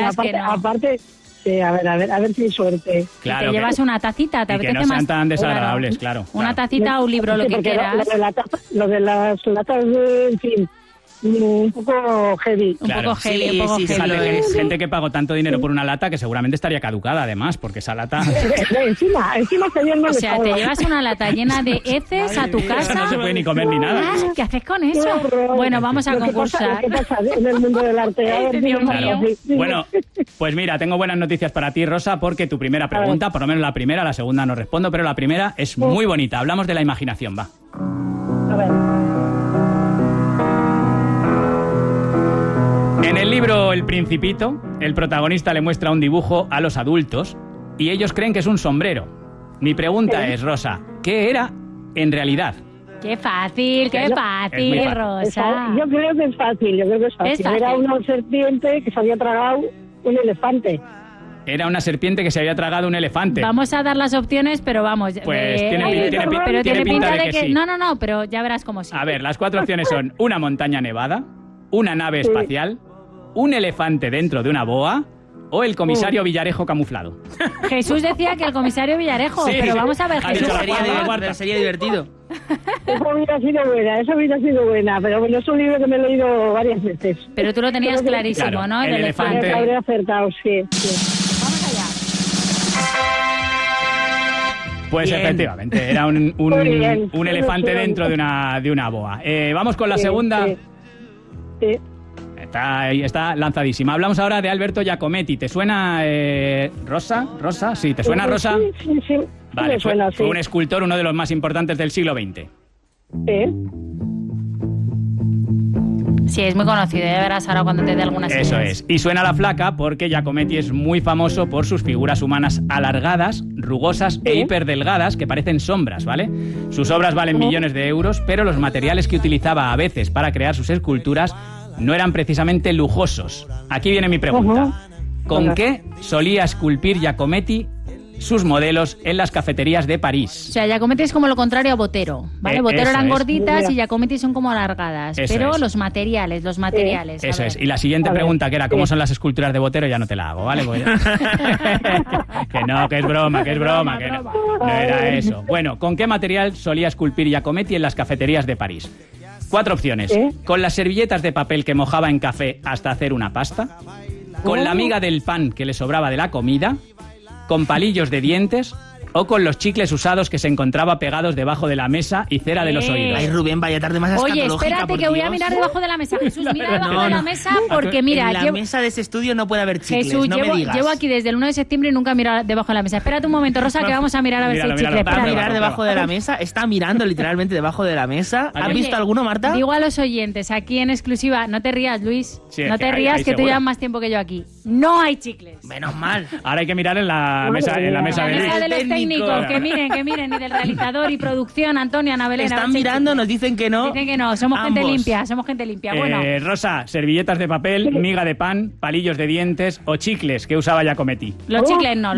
digas que no. Aparte, sí, a ver si hay suerte. Claro, y te llevas una tacita, ¿te apetece que no sean más? tan desagradables, claro. Una tacita o un libro, lo que quieras. Lo de las latas, en fin, un poco heavy. Un poco heavy, un poco heavy. Gente que pagó tanto dinero por una lata que seguramente estaría caducada, además, porque esa lata... encima que bien no. O sea, te llevas una lata llena de heces a tu casa. Eso no se puede ni comer ni nada. ¿Qué haces con eso? Bueno, vamos a concursar. ¿Qué pasa en el mundo del arte? Dios mío. Bueno, pues mira, tengo buenas noticias para ti, Rosa, porque tu primera pregunta, por lo menos la primera, la segunda no respondo, pero la primera es muy bonita. Hablamos de la imaginación, va. A ver. En el libro El Principito, el protagonista le muestra un dibujo a los adultos y ellos creen que es un sombrero. Mi pregunta es, Rosa, ¿qué era en realidad? Qué fácil, Rosa. Yo creo que es fácil, Era una serpiente que se había tragado un elefante. Era una serpiente que se había tragado un elefante. Vamos a dar las opciones, pero vamos... Pues tiene pinta de que sí. No, pero ya verás cómo sí. A ver, las 4 opciones son una montaña nevada, una nave espacial, un elefante dentro de una boa o el comisario Villarejo camuflado. Jesús decía que el comisario Villarejo, pero vamos a ver, Jesús. Sería divertido. Eso hubiera sido buena, pero bueno, es un libro que me he leído varias veces. Pero tú lo tenías clarísimo, claro, ¿no? El elefante. Habría acertado, sí. Vamos allá. Pues bien. Efectivamente, era un elefante dentro de una boa. Vamos con la segunda. Sí. Está lanzadísima. Hablamos ahora de Alberto Giacometti. ¿Te suena, Rosa? ¿Rosa? Sí, ¿te suena, Rosa? Sí. Vale, fue un escultor, uno de los más importantes del siglo XX. Sí, es muy conocido, ya verás ahora cuando te dé algunas ideas. Eso es. Y suena la flaca porque Giacometti es muy famoso por sus figuras humanas alargadas, rugosas e hiperdelgadas que parecen sombras, ¿vale? Sus obras valen millones de euros, pero los materiales que utilizaba a veces para crear sus esculturas no eran precisamente lujosos. Aquí viene mi pregunta. ¿Con qué solía esculpir Giacometti sus modelos en las cafeterías de París? O sea, Giacometti es como lo contrario a Botero, ¿vale? Botero eran gorditas y Giacometti son como alargadas. Pero los materiales. Eso es. Y la siguiente pregunta, que era ¿cómo son las esculturas de Botero? Ya no te la hago, ¿vale? que es broma, que no era eso. Bueno, ¿con qué material solía esculpir Giacometti en las cafeterías de París? 4 opciones. Con las servilletas de papel que mojaba en café hasta hacer una pasta, con la miga del pan que le sobraba de la comida, con palillos de dientes o con los chicles usados que se encontraba pegados debajo de la mesa y cera de los oídos. Ay, Rubén, vaya tarde más escatológica. Oye, espérate que voy a mirar debajo de la mesa. Jesús, mira debajo de la mesa porque mira... En la mesa de ese estudio no puede haber chicles, Jesús, no me digas. Llevo aquí desde el 1 de septiembre y nunca he mirado debajo de la mesa. Espérate un momento, Rosa, que vamos a mirar a ver si hay chicles. ¿Va a mirar debajo de la mesa? Está mirando literalmente debajo de la mesa. ¿Has visto alguno, Marta? Digo a los oyentes, aquí en exclusiva, no te rías, Luis. Sí, no te rías, que tú llevas más tiempo que yo aquí. No hay chicles. Menos mal. Ahora hay que mirar en la mesa de Luis. De los técnicos, que miren, y del realizador y producción, Antonio, Ana Belén. Están mirando, nos dicen que no. Dicen que no, somos gente limpia. Bueno. Rosa, servilletas de papel, miga de pan, palillos de dientes o chicles que usaba Giacometti. Los chicles no.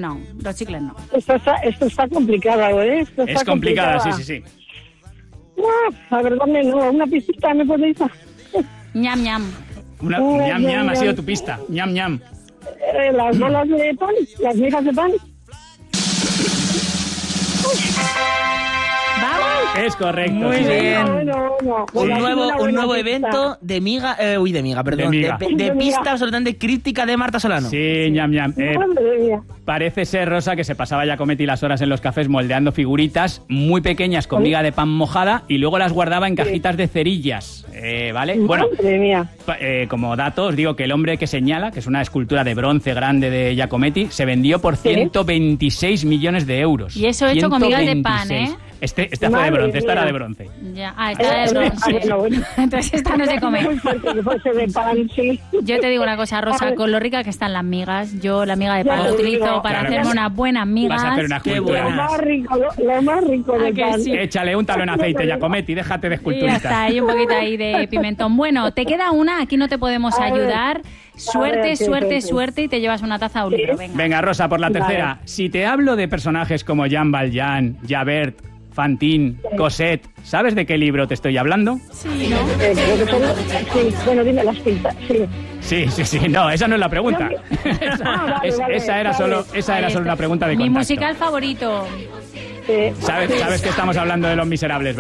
Esto está complicado, ¿eh? Es complicada, sí. La verdad, no. Una pistita me podéis dar. Ñam, ñam. Ñam, ha sido tu pista. Ñam. Las bolas de pan, las migas de pan. ¡Vamos! Es correcto. Muy bien. Un nuevo pista. evento de de pista absolutamente críptica de Marta Solano. Sí, ñam. Parece ser, Rosa, que se pasaba Giacometti las horas en los cafés moldeando figuritas muy pequeñas con miga de pan mojada y luego las guardaba en cajitas de cerillas, ¿vale? Bueno, como dato os digo que el hombre que señala, que es una escultura de bronce grande de Giacometti, se vendió por 126 millones de euros. Y eso hecho con migas de pan, ¿eh? Este fue de bronce, esta era de bronce. Ya, esta era de bronce. Entonces esta no se come. Yo te digo una cosa, Rosa, con lo rica que están las migas, yo la miga de pan la utilizo para hacerme unas buenas migas. Vas a hacer una escultura. Lo más rico de pan. Sí. Échale un talón de aceite, Giacometti, déjate de Y esculturitas. ya está, hay un poquito ahí de pimentón. Bueno, te queda una, aquí no te podemos ayudar. Suerte y te llevas una taza o un libro. Venga, Rosa, por la tercera. Si te hablo de personajes como Jean Valjean, Javert, Fantine, Cosette. ¿Sabes de qué libro te estoy hablando? Sí, ¿no? Creo que sí, bueno, dime las pistas, sí. Sí, no, esa no es la pregunta. Esa era solo una pregunta de contacto. Mi musical favorito. ¿Sabes que estamos hablando de Los Miserables,